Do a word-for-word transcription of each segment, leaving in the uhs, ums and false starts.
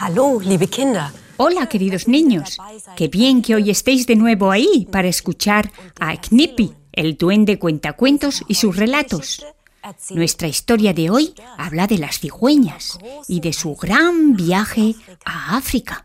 Hallo, liebe Kinder. Hola, queridos niños. Qué bien que hoy estéis de nuevo ahí para escuchar a Knippy, el duende cuentacuentos y sus relatos. Nuestra historia de hoy habla de las cigüeñas y de su gran viaje a África.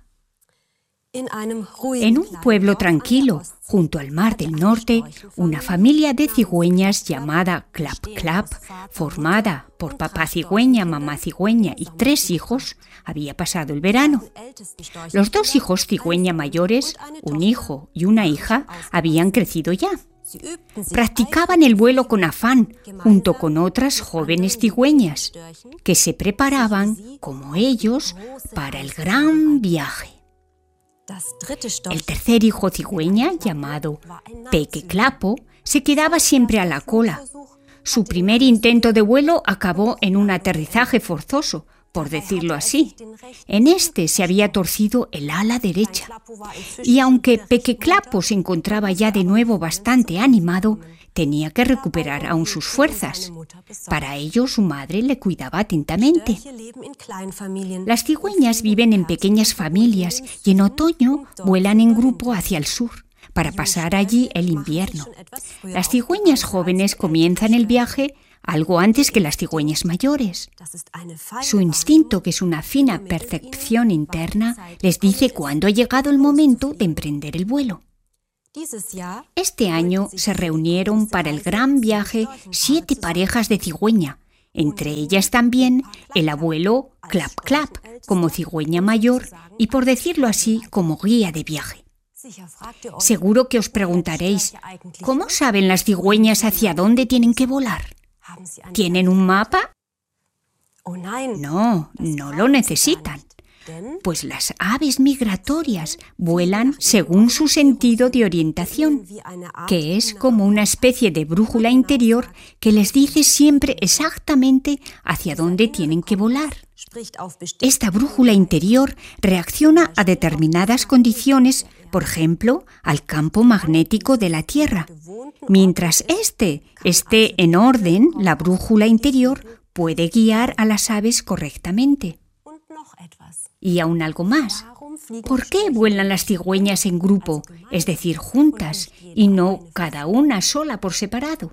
En un pueblo tranquilo, junto al Mar del Norte, una familia de cigüeñas llamada Clap Clap, formada por papá cigüeña, mamá cigüeña y tres hijos, había pasado el verano. Los dos hijos cigüeña mayores, un hijo y una hija, habían crecido ya. Practicaban el vuelo con afán, junto con otras jóvenes cigüeñas, que se preparaban, como ellos, para el gran viaje. El tercer hijo cigüeña, llamado Pequeclapo, se quedaba siempre a la cola. Su primer intento de vuelo acabó en un aterrizaje forzoso, por decirlo así. En este se había torcido el ala derecha. Y aunque Pequeclapo se encontraba ya de nuevo bastante animado, tenía que recuperar aún sus fuerzas. Para ello, su madre le cuidaba atentamente. Las cigüeñas viven en pequeñas familias y en otoño vuelan en grupo hacia el sur, para pasar allí el invierno. Las cigüeñas jóvenes comienzan el viaje algo antes que las cigüeñas mayores. Su instinto, que es una fina percepción interna, les dice cuándo ha llegado el momento de emprender el vuelo. Este año se reunieron para el gran viaje siete parejas de cigüeña, entre ellas también el abuelo Clap Clap, como cigüeña mayor y, por decirlo así, como guía de viaje. Seguro que os preguntaréis, ¿cómo saben las cigüeñas hacia dónde tienen que volar? ¿Tienen un mapa? No, no lo necesitan. Pues las aves migratorias vuelan según su sentido de orientación, que es como una especie de brújula interior que les dice siempre exactamente hacia dónde tienen que volar. Esta brújula interior reacciona a determinadas condiciones, por ejemplo, al campo magnético de la Tierra. Mientras éste esté en orden, la brújula interior puede guiar a las aves correctamente. Y aún algo más. ¿Por qué vuelan las cigüeñas en grupo, es decir, juntas, y no cada una sola por separado?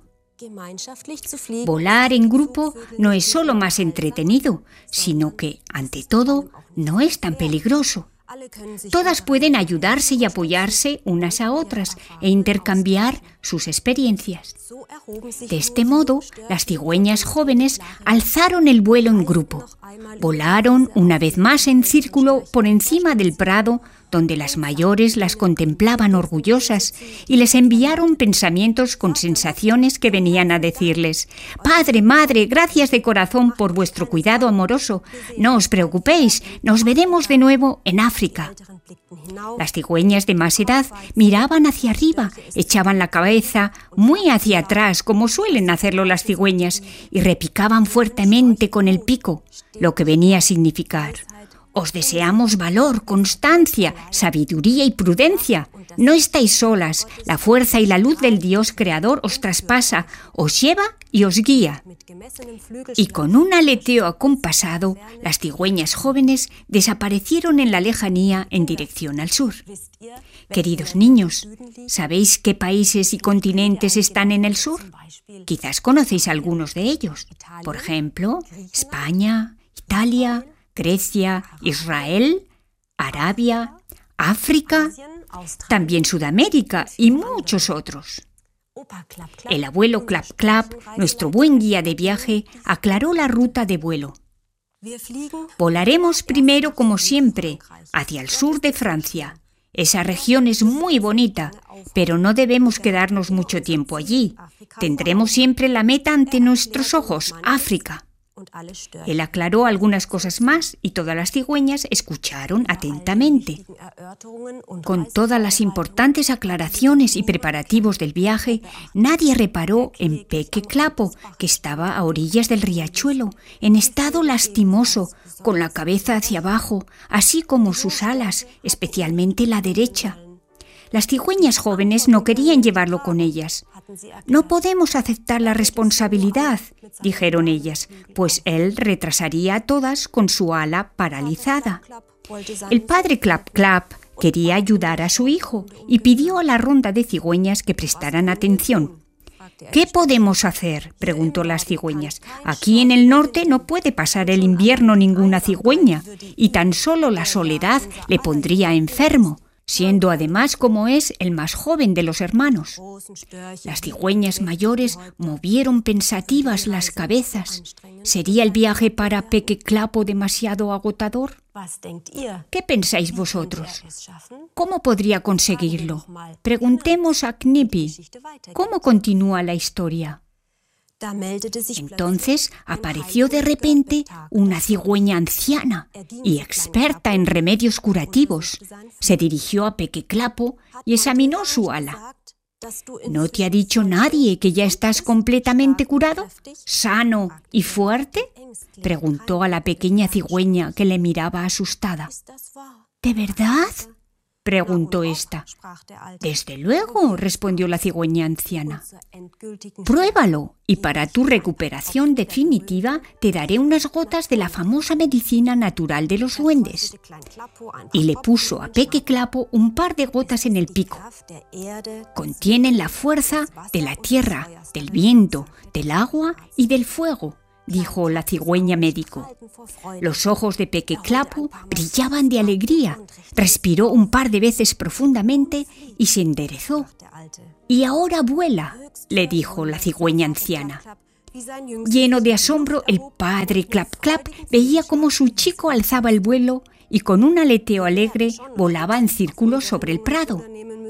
Volar en grupo no es solo más entretenido, sino que, ante todo, no es tan peligroso. Todas pueden ayudarse y apoyarse unas a otras e intercambiar sus experiencias. De este modo, las cigüeñas jóvenes alzaron el vuelo en grupo. Volaron una vez más en círculo por encima del prado, donde las mayores las contemplaban orgullosas y les enviaron pensamientos con sensaciones que venían a decirles: «Padre, madre, gracias de corazón por vuestro cuidado amoroso. No os preocupéis, nos veremos de nuevo en África». Las cigüeñas de más edad miraban hacia arriba, echaban la cabeza muy hacia atrás, como suelen hacerlo las cigüeñas, y repicaban fuertemente con el pico, lo que venía a significar: «Os deseamos valor, constancia, sabiduría y prudencia. No estáis solas. La fuerza y la luz del Dios Creador os traspasa, os lleva y os guía». Y con un aleteo acompasado, las cigüeñas jóvenes desaparecieron en la lejanía en dirección al sur. Queridos niños, ¿sabéis qué países y continentes están en el sur? Quizás conocéis algunos de ellos. Por ejemplo, España, Italia, Grecia, Israel, Arabia, África, también Sudamérica y muchos otros. El abuelo Clap Clap, nuestro buen guía de viaje, aclaró la ruta de vuelo. Volaremos primero, como siempre, hacia el sur de Francia. Esa región es muy bonita, pero no debemos quedarnos mucho tiempo allí. Tendremos siempre la meta ante nuestros ojos, África. Él aclaró algunas cosas más y todas las cigüeñas escucharon atentamente. Con todas las importantes aclaraciones y preparativos del viaje, nadie reparó en Pequeclapo, que estaba a orillas del riachuelo, en estado lastimoso, con la cabeza hacia abajo, así como sus alas, especialmente la derecha. Las cigüeñas jóvenes no querían llevarlo con ellas. «No podemos aceptar la responsabilidad», dijeron ellas, «pues él retrasaría a todas con su ala paralizada». El padre Clap Clap quería ayudar a su hijo y pidió a la ronda de cigüeñas que prestaran atención. ¿Qué podemos hacer?, preguntó las cigüeñas. Aquí en el norte no puede pasar el invierno ninguna cigüeña y tan solo la soledad le pondría enfermo, siendo además como es el más joven de los hermanos. Las cigüeñas mayores movieron pensativas las cabezas. ¿Sería el viaje para Peque Clapo demasiado agotador? ¿Qué pensáis vosotros? ¿Cómo podría conseguirlo? Preguntemos a Knippy. ¿Cómo continúa la historia? Entonces apareció de repente una cigüeña anciana y experta en remedios curativos. Se dirigió a Peque Clapo y examinó su ala. ¿No te ha dicho nadie que ya estás completamente curado, sano y fuerte?, preguntó a la pequeña cigüeña que le miraba asustada. ¿De verdad?, preguntó ésta. Desde luego, respondió la cigüeña anciana. Pruébalo y para tu recuperación definitiva te daré unas gotas de la famosa medicina natural de los duendes. Y le puso a Peque Clapo un par de gotas en el pico. Contienen la fuerza de la tierra, del viento, del agua y del fuego, dijo la cigüeña médico. Los ojos de Peque Clapo brillaban de alegría. Respiró un par de veces profundamente y se enderezó. «Y ahora vuela», le dijo la cigüeña anciana. Lleno de asombro, el padre Clap Clap veía cómo su chico alzaba el vuelo y con un aleteo alegre volaba en círculos sobre el prado.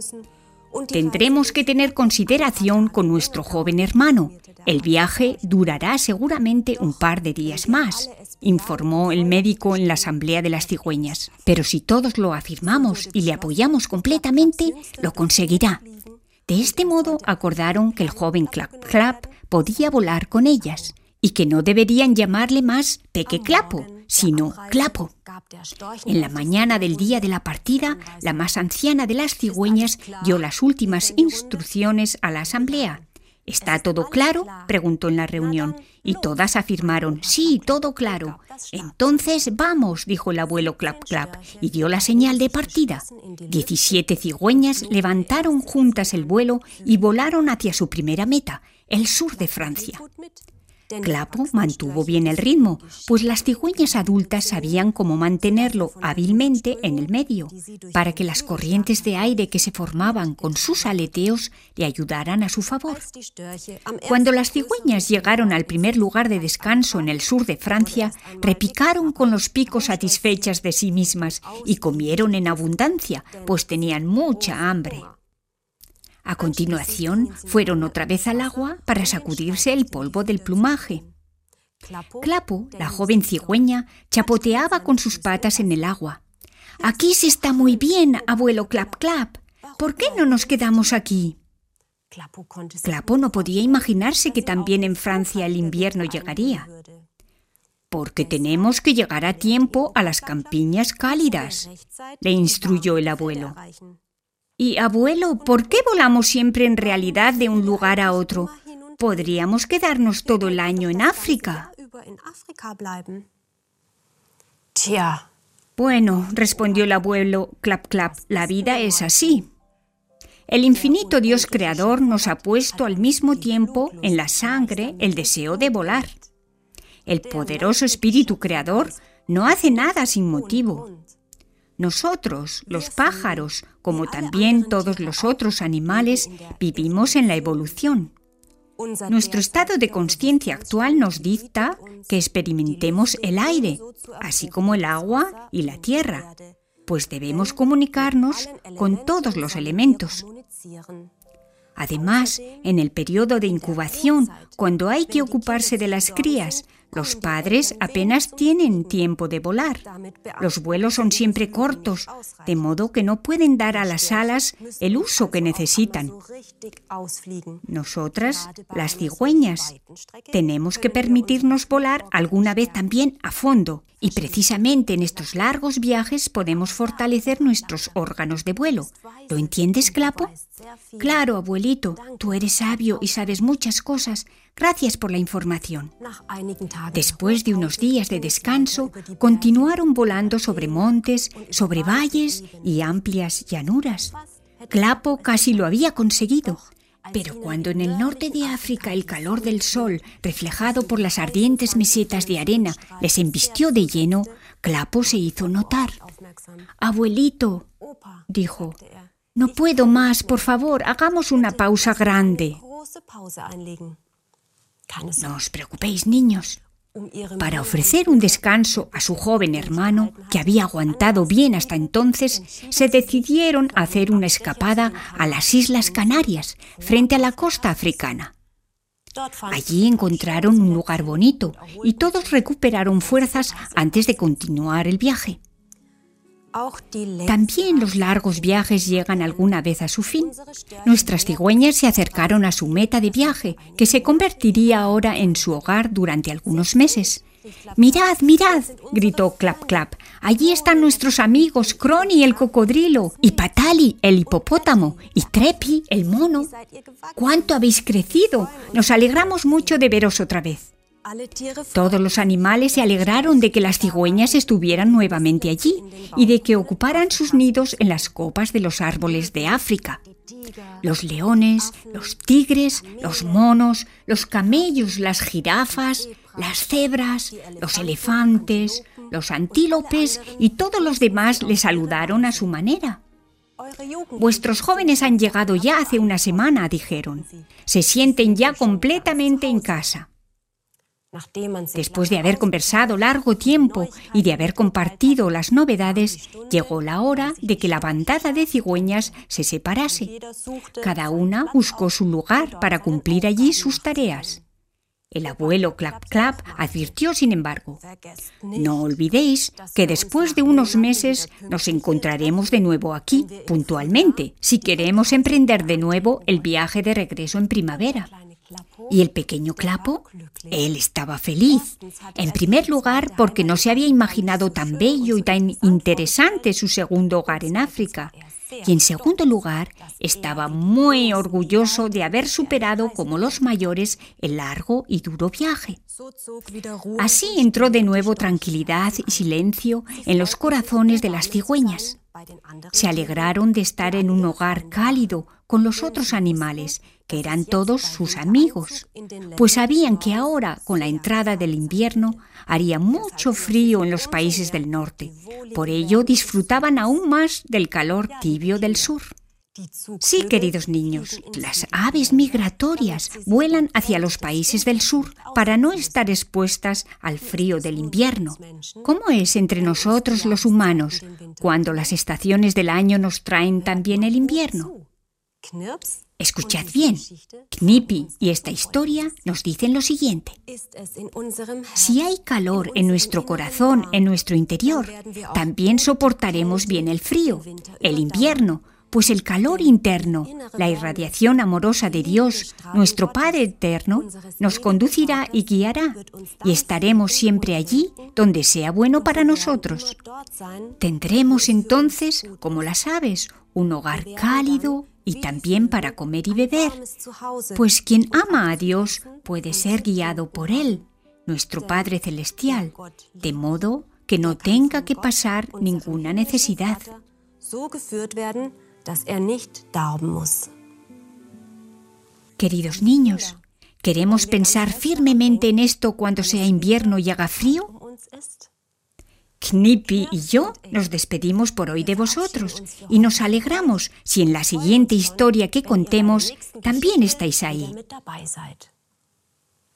Tendremos que tener consideración con nuestro joven hermano. El viaje durará seguramente un par de días más, informó el médico en la asamblea de las cigüeñas. Pero si todos lo afirmamos y le apoyamos completamente, lo conseguirá. De este modo acordaron que el joven Clap Clap podía volar con ellas y que no deberían llamarle más Peque Clapo, sino Clapo. En la mañana del día de la partida, la más anciana de las cigüeñas dio las últimas instrucciones a la asamblea. ¿Está todo claro?, preguntó en la reunión, y todas afirmaron, sí, todo claro. Entonces vamos, dijo el abuelo Clap Clap, y dio la señal de partida. Diecisiete cigüeñas levantaron juntas el vuelo y volaron hacia su primera meta, el sur de Francia. Clapo mantuvo bien el ritmo, pues las cigüeñas adultas sabían cómo mantenerlo hábilmente en el medio, para que las corrientes de aire que se formaban con sus aleteos le ayudaran a su favor. Cuando las cigüeñas llegaron al primer lugar de descanso en el sur de Francia, repicaron con los picos satisfechas de sí mismas y comieron en abundancia, pues tenían mucha hambre. A continuación, fueron otra vez al agua para sacudirse el polvo del plumaje. Clapo, la joven cigüeña, chapoteaba con sus patas en el agua. «Aquí se está muy bien, abuelo Clap Clap. ¿Por qué no nos quedamos aquí?» Clapo no podía imaginarse que también en Francia el invierno llegaría. «Porque tenemos que llegar a tiempo a las campiñas cálidas», le instruyó el abuelo. «Y, abuelo, ¿por qué volamos siempre en realidad de un lugar a otro? Podríamos quedarnos todo el año en África». «Bueno», respondió el abuelo Clap Clap, «la vida es así. El infinito Dios creador nos ha puesto al mismo tiempo en la sangre el deseo de volar. El poderoso espíritu creador no hace nada sin motivo. Nosotros, los pájaros, como también todos los otros animales, vivimos en la evolución. Nuestro estado de conciencia actual nos dicta que experimentemos el aire, así como el agua y la tierra, pues debemos comunicarnos con todos los elementos. Además, en el periodo de incubación, cuando hay que ocuparse de las crías, los padres apenas tienen tiempo de volar. Los vuelos son siempre cortos, de modo que no pueden dar a las alas el uso que necesitan. Nosotras, las cigüeñas, tenemos que permitirnos volar alguna vez también a fondo, y precisamente en estos largos viajes podemos fortalecer nuestros órganos de vuelo. ¿Lo entiendes, Clapo? Claro, abuelito, tú eres sabio y sabes muchas cosas. Gracias por la información. Después de unos días de descanso, continuaron volando sobre montes, sobre valles y amplias llanuras. Clapo casi lo había conseguido. Pero cuando en el norte de África el calor del sol, reflejado por las ardientes mesetas de arena, les embistió de lleno, Clapo se hizo notar. «Abuelito», dijo, «no puedo más, por favor, hagamos una pausa grande». «No os preocupéis, niños». Para ofrecer un descanso a su joven hermano, que había aguantado bien hasta entonces, se decidieron a hacer una escapada a las Islas Canarias, frente a la costa africana. Allí encontraron un lugar bonito y todos recuperaron fuerzas antes de continuar el viaje. También los largos viajes llegan alguna vez a su fin. Nuestras cigüeñas se acercaron a su meta de viaje, que se convertiría ahora en su hogar durante algunos meses. «¡Mirad, mirad!», gritó Clap Clap. «Allí están nuestros amigos Crony el cocodrilo, y Patali el hipopótamo, y Trepi el mono. ¡Cuánto habéis crecido! Nos alegramos mucho de veros otra vez». Todos los animales se alegraron de que las cigüeñas estuvieran nuevamente allí y de que ocuparan sus nidos en las copas de los árboles de África. Los leones, los tigres, los monos, los camellos, las jirafas, las cebras, los elefantes, los antílopes y todos los demás le saludaron a su manera. «Vuestros jóvenes han llegado ya hace una semana», dijeron. «Se sienten ya completamente en casa». Después de haber conversado largo tiempo y de haber compartido las novedades, llegó la hora de que la bandada de cigüeñas se separase. Cada una buscó su lugar para cumplir allí sus tareas. El abuelo Clap Clap advirtió, sin embargo: «No olvidéis que después de unos meses nos encontraremos de nuevo aquí, puntualmente, si queremos emprender de nuevo el viaje de regreso en primavera». ¿Y el pequeño Clapo? Él estaba feliz. En primer lugar, porque no se había imaginado tan bello y tan interesante su segundo hogar en África. Y en segundo lugar, estaba muy orgulloso de haber superado como los mayores el largo y duro viaje. Así entró de nuevo tranquilidad y silencio en los corazones de las cigüeñas. Se alegraron de estar en un hogar cálido con los otros animales, que eran todos sus amigos, pues sabían que ahora, con la entrada del invierno, haría mucho frío en los países del norte. Por ello, disfrutaban aún más del calor tibio del sur. Sí, queridos niños, las aves migratorias vuelan hacia los países del sur para no estar expuestas al frío del invierno. ¿Cómo es entre nosotros los humanos cuando las estaciones del año nos traen también el invierno? Escuchad bien, Knipi y esta historia nos dicen lo siguiente. Si hay calor en nuestro corazón, en nuestro interior, también soportaremos bien el frío, el invierno, pues el calor interno, la irradiación amorosa de Dios, nuestro Padre eterno, nos conducirá y guiará, y estaremos siempre allí donde sea bueno para nosotros. Tendremos entonces, como las aves, un hogar cálido y también para comer y beber, pues quien ama a Dios puede ser guiado por Él, nuestro Padre Celestial, de modo que no tenga que pasar ninguna necesidad. Queridos niños, ¿queremos pensar firmemente en esto cuando sea invierno y haga frío? Knipi y yo nos despedimos por hoy de vosotros y nos alegramos si en la siguiente historia que contemos también estáis ahí.